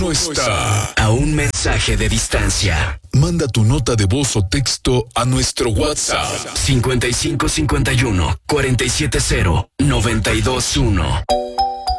no está a un mensaje de distancia. Manda tu nota de voz o texto a nuestro WhatsApp 5551 470 921.